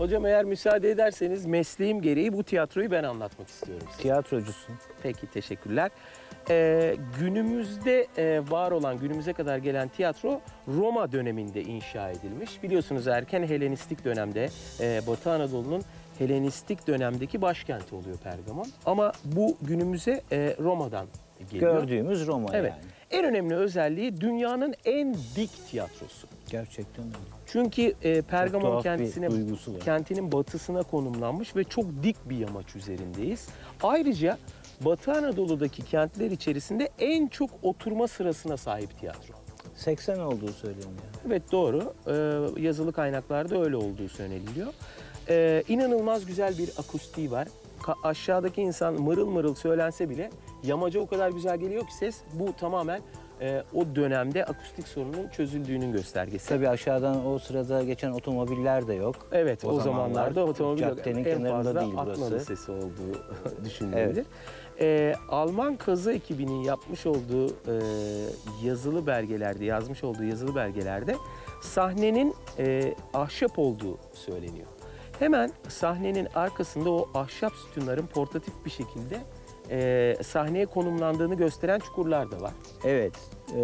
Hocam eğer müsaade ederseniz mesleğim gereği bu tiyatroyu ben anlatmak istiyorum size. Tiyatrocusun. Peki, teşekkürler. Günümüzde var olan, günümüze kadar gelen tiyatro Roma döneminde inşa edilmiş. Biliyorsunuz erken Helenistik dönemde Batı Anadolu'nun Helenistik dönemdeki başkenti oluyor Pergamon. Ama bu günümüze Roma'dan geliyor. Gördüğümüz Roma Evet. yani. En önemli özelliği dünyanın en dik tiyatrosu. Gerçekten öyle. Çünkü Pergamon tuhaf bir duygusu var. kentinin batısına konumlanmış ve çok dik bir yamaç üzerindeyiz. Ayrıca Batı Anadolu'daki kentler içerisinde en çok oturma sırasına sahip tiyatro. 80 olduğu söyleniyor. Evet, doğru. Yazılı kaynaklarda öyle olduğu söyleniliyor. İnanılmaz güzel bir akustiği var. Aşağıdaki insan mırıl mırıl söylense bile yamaca o kadar güzel geliyor ki ses. Bu tamamen o dönemde akustik sorunun çözüldüğünün göstergesi. Tabii aşağıdan o sırada geçen otomobiller de yok. Evet, o zamanlarda otomobil yok. Caddenin En kenarında fazla değil Atmalı burası. sesi olduğu düşünülebilir. Alman kazı ekibinin yapmış olduğu yazılı belgelerde, yazmış olduğu yazılı belgelerde sahnenin ahşap olduğu söyleniyor. Hemen sahnenin arkasında o ahşap sütunların portatif bir şekilde sahneye konumlandığını gösteren çukurlar da var. Evet.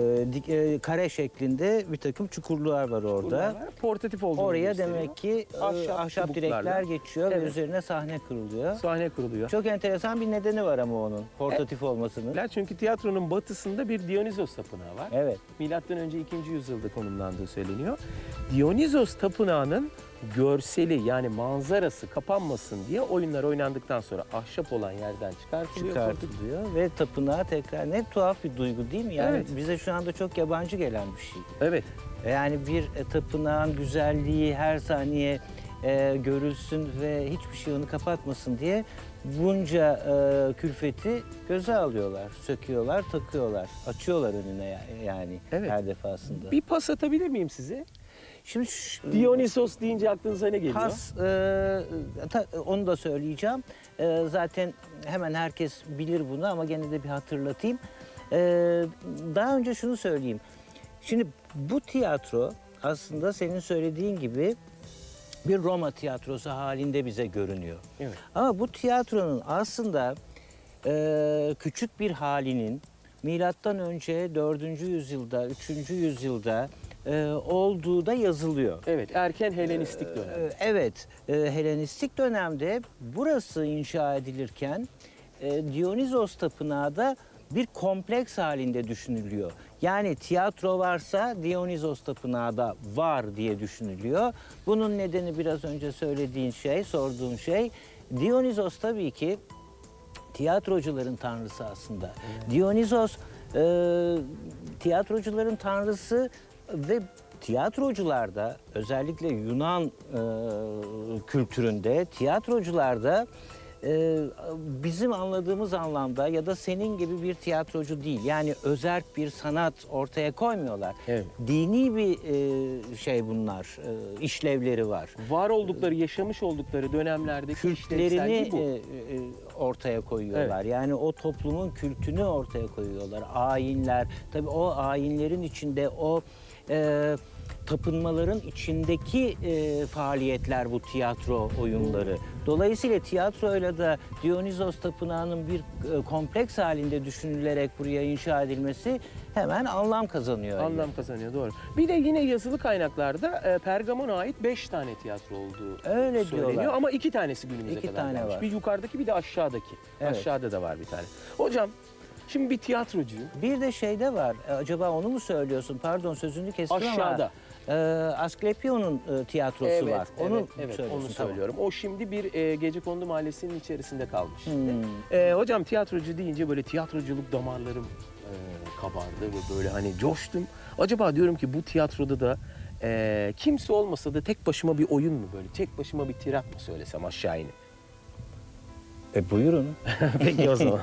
Kare şeklinde bir takım çukurlar var orada. Çukurlar var, portatif olduğunu Oraya gösteriyor. demek ki ahşap çubuklarla. direkler geçiyor Evet. ve üzerine sahne kuruluyor. Sahne kuruluyor. Çok enteresan bir nedeni var ama onun portatif olmasının. Çünkü tiyatronun batısında bir Dionizos tapınağı var. Evet. Milattan önce 2. yüzyılda konumlandığı söyleniyor. Dionizos tapınağının görseli yani manzarası kapanmasın diye oyunlar oynandıktan sonra ahşap olan yerden Çıkartılıyor ve tapınağa tekrar, ne tuhaf bir duygu değil mi? Yani Evet. bize şu anda çok yabancı gelen bir şey. Evet. Yani bir tapınağın güzelliği her saniye görülsün ve hiçbir şey onu kapatmasın diye bunca külfeti göze alıyorlar, söküyorlar, takıyorlar, açıyorlar önüne yani Evet. her defasında. Bir pas atabilir miyim size? Şimdi Dionysos deyince aklınıza ne geliyor? pas, onu da söyleyeceğim. Zaten hemen herkes bilir bunu ama gene de bir hatırlatayım. Daha önce şunu söyleyeyim. Şimdi bu tiyatro aslında senin söylediğin gibi bir Roma tiyatrosu halinde bize görünüyor. Evet. Ama bu tiyatronun aslında küçük bir halinin milattan önce 4. yüzyılda, 3. yüzyılda olduğu da yazılıyor. Evet, erken Helenistik dönem. Evet, Helenistik dönemde burası inşa edilirken Dionizos Tapınağı da bir kompleks halinde düşünülüyor. Yani tiyatro varsa Dionizos Tapınağı da var diye düşünülüyor. Bunun nedeni biraz önce söylediğin şey, sorduğun şey. Dionizos tabii ki tiyatrocuların tanrısı aslında. Evet. Dionizos tiyatrocuların tanrısı ve tiyatrocularda, özellikle Yunan kültüründe tiyatrocularda bizim anladığımız anlamda ya da senin gibi bir tiyatrocu değil. Yani özerk bir sanat ortaya koymuyorlar. Evet. Dini bir şey bunlar, işlevleri var. Var oldukları, yaşamış oldukları dönemlerdeki Kültlerini işlevselliği bu. ortaya koyuyorlar. Evet. Yani o toplumun kültünü ortaya koyuyorlar. Ayinler, tabii o ayinlerin içinde o tapınmaların içindeki faaliyetler bu tiyatro oyunları. Dolayısıyla tiyatroyla da Dionizos Tapınağı'nın bir kompleks halinde düşünülerek buraya inşa edilmesi hemen anlam kazanıyor. Anlam kazanıyor, doğru. Bir de yine yazılı kaynaklarda Pergamon'a ait 5 tane tiyatro olduğu Öyle söyleniyor. diyorlar. Ama 2 tanesi günümüze 2 kadar tane gelmiş. var. Bir yukarıdaki bir de aşağıdaki. Evet. Aşağıda da var bir tane. Hocam, şimdi bir tiyatrocuyum. Bir de şey de var. Acaba onu mu söylüyorsun? Pardon, sözünü kestim Aşağıda. ama. Asklepion'un tiyatrosu var. Onu evet, söylüyorsun, onu tamam. söylüyorum. O şimdi bir Gecekondu Mahallesi'nin içerisinde kalmış. Hocam tiyatrocu deyince böyle tiyatroculuk damarlarım kabardı ve böyle hani coştum. Acaba diyorum ki bu tiyatroda da kimse olmasa da tek başıma bir oyun mu böyle? Tek başıma bir tirat mı söylesem aşağı inip? Buyurun. Peki o zaman.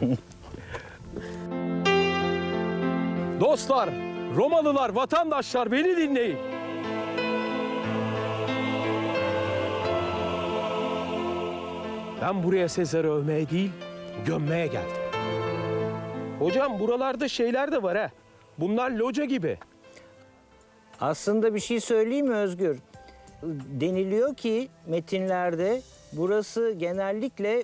Dostlar, Romalılar, vatandaşlar beni dinleyin. Ben buraya Sezar'ı övmeye değil, gömmeye geldim. Hocam buralarda şeyler de var ha. Bunlar loca gibi. Aslında bir şey söyleyeyim mi Özgür? deniliyor ki metinlerde burası genellikle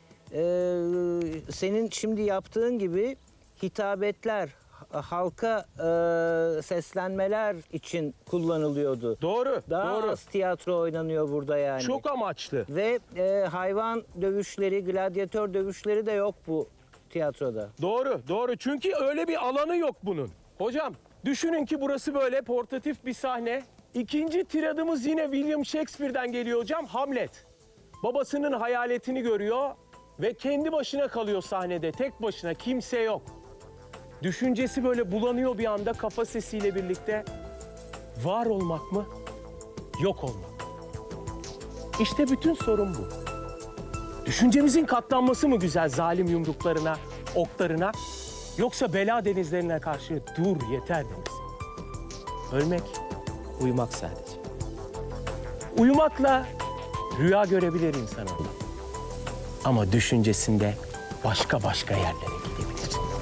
senin şimdi yaptığın gibi hitabetler, halka seslenmeler için kullanılıyordu. Doğru, Daha doğru. az tiyatro oynanıyor burada yani. Çok amaçlı. Ve hayvan dövüşleri, gladyatör dövüşleri de yok bu tiyatroda. Doğru, doğru. Çünkü öyle bir alanı yok bunun. Hocam, düşünün ki burası böyle portatif bir sahne. İkinci tiradımız yine William Shakespeare'den geliyor hocam, Hamlet. Babasının hayaletini görüyor ve kendi başına kalıyor sahnede, tek başına, kimse yok. Düşüncesi böyle bulanıyor bir anda kafa sesiyle birlikte. Var olmak mı? Yok olmak. İşte bütün sorun bu. Düşüncemizin katlanması mı güzel zalim yumruklarına, oklarına? Yoksa bela denizlerine karşı dur yeter demesi. Ölmek, uyumak sadece. Uyumakla rüya görebilir insan ama. Ama düşüncesinde başka yerlere gidebilir.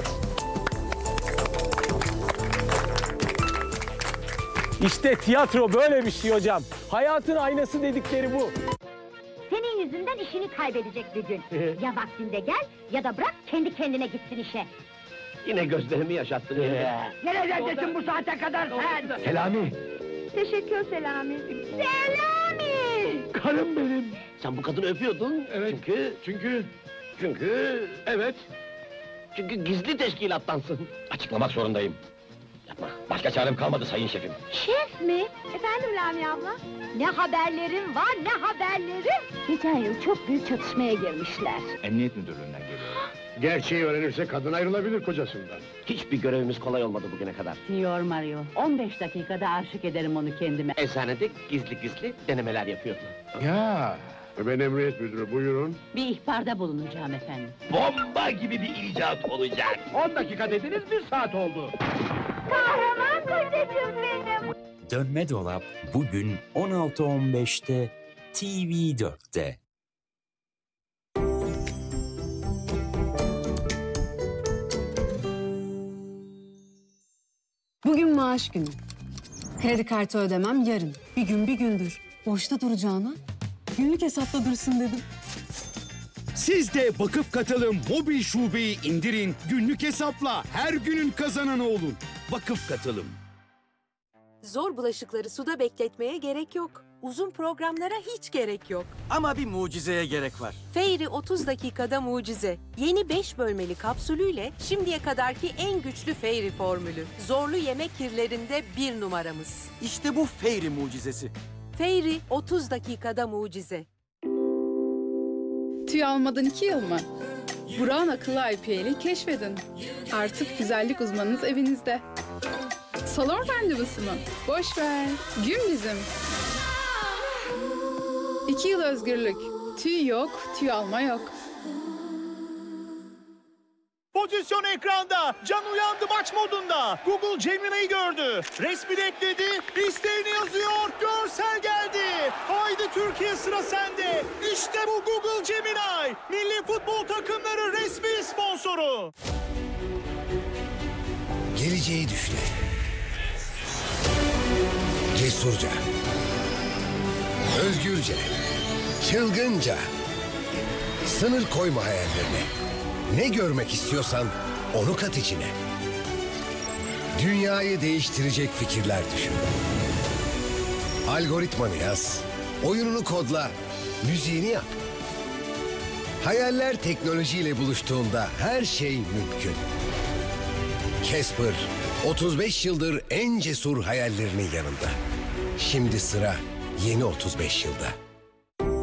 İşte tiyatro böyle bir şey hocam. Hayatın aynası dedikleri bu. Senin yüzünden işini kaybedecek bir gün. Ya vaktinde gel ya da bırak kendi kendine gitsin işe. Yine gözlerimi yaşattın. Nerelerdesin bu saate kadar sen? Selami, Teşekkür Selami. Selami! karım benim. Sen bu kadını öpüyordun. Evet. Çünkü evet. Çünkü gizli teşkilattansın. Açıklamak zorundayım. Yapma. Başka çarem kalmadı sayın şefim. Şef mi? Efendim Lami abla? Ne haberlerim var ne haberlerim? Geçen yıl çok büyük çatışmaya girmişler. Emniyet müdürlüğünden geliyor. Gerçeği öğrenirse kadın ayrılabilir kocasından. Hiçbir görevimiz kolay olmadı bugüne kadar. Signor Mario, 15 dakikada aşık ederim onu kendime. Eczanede gizli denemeler yapıyordu. Ya. Ben emniyet müdürü, buyurun. Bir ihbarda bulunacağım efendim. Bomba gibi bir icat olacak. 10 dakika dediniz, 1 saat oldu. Kahraman kocacığım benim. Dönme Dolap bugün 16.15'te TV4'te. Bugün maaş günü. Kredi kartı ödemem yarın. Bir gün bir gündür. Boşta duracağına günlük hesapta dursun dedim. Siz de Vakıf Katılım mobil şubeyi indirin, günlük hesapla her günün kazananı olun. Vakıf Katılım. Zor bulaşıkları suda bekletmeye gerek yok. Uzun programlara hiç gerek yok. Ama bir mucizeye gerek var. Fairy 30 dakikada mucize. Yeni 5 bölmeli kapsülüyle şimdiye kadarki en güçlü Fairy formülü. Zorlu yemek kirlerinde 1 numaramız. İşte bu Fairy mucizesi. Fairy 30 dakikada mucize. Tüy almadan 2 yıl mı? Burak'ın akıllı IPL'i keşfedin. Artık güzellik uzmanınız evinizde. Salon randevusu mu? Boş ver. Gün bizim. 2 yıl özgürlük. Tüy yok, tüy alma yok. Pozisyon ekranda. Can uyandı maç modunda. Google Gemini'yi gördü. Resmini ekledi. İsteğini yazıyor. Görsel geldi. Haydi Türkiye sıra sende. İşte bu Google Gemini. Milli futbol takımları resmi sponsoru. Geleceği düşle. Cesurca. Özgürce. Çılgınca. Sınır koyma hayallerine. Ne görmek istiyorsan onu kat içine. Dünyayı değiştirecek fikirler düşün. Algoritmanı yaz. Oyununu kodla. Müziğini yap. Hayaller teknolojiyle buluştuğunda her şey mümkün. Casper, 35 yıldır en cesur hayallerinin yanında. Şimdi sıra yeni 35 yılda.